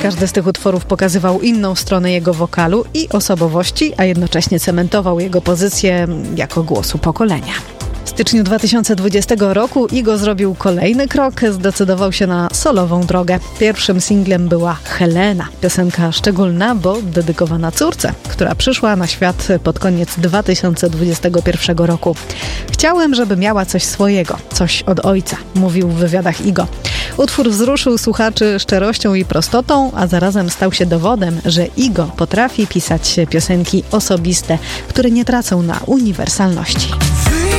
Każdy z tych utworów pokazywał inną stronę jego wokalu i osobowości, a jednocześnie cementował jego pozycję jako głosu pokolenia. W styczniu 2020 roku Igo zrobił kolejny krok, zdecydował się na solową drogę. Pierwszym singlem była Helena, piosenka szczególna, bo dedykowana córce, która przyszła na świat pod koniec 2021 roku. Chciałem, żeby miała coś swojego, coś od ojca, mówił w wywiadach Igo. Utwór wzruszył słuchaczy szczerością i prostotą, a zarazem stał się dowodem, że Igo potrafi pisać piosenki osobiste, które nie tracą na uniwersalności.